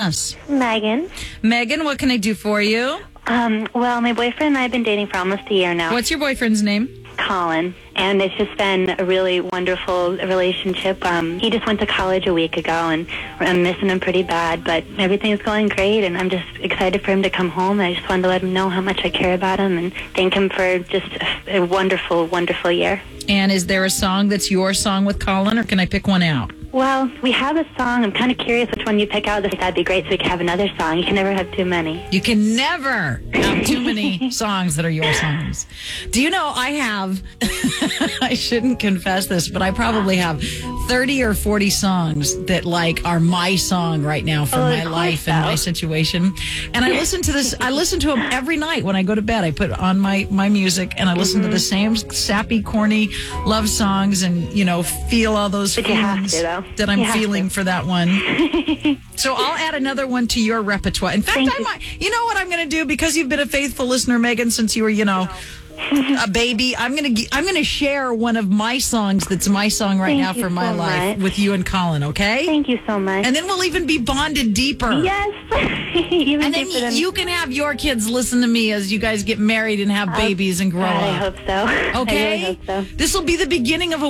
Us. Megan. Megan, what can I do for you? Well, my boyfriend and I have been dating for almost a year now. What's your boyfriend's name? Colin. And it's just been a really wonderful relationship. He just went to college a week ago, and I'm missing him pretty bad, but everything's going great, and I'm just excited for him to come home. I just wanted to let him know how much I care about him and thank him for just a wonderful, wonderful year. And is there a song that's your song with Colin, or can I pick one out? Well, we have a song. I'm kind of curious which one you pick out. That'd be great so we can have another song. You can never have too many. You can never have too many songs that are your songs. Do you know I have, I shouldn't confess this, but I probably have 30 or 40 songs that are my song right now for my life and my situation. And I listen to this, I listen to them every night when I go to bed. I put on my music and I listen to the same sappy, corny love songs and, feel all those feelings that I'm feeling for that one. So I'll add another one to your repertoire. In fact, you know what I'm going to do? Because you've been a faithful listener, Megan, since you were, a baby, I'm gonna share one of my songs that's my song right now for my life with you and Colin, okay? Thank you so much. And then we'll even be bonded deeper. Yes. And then you can have your kids listen to me as you guys get married and have babies and grow up. I hope so. Okay? I really hope so. This will be the beginning of a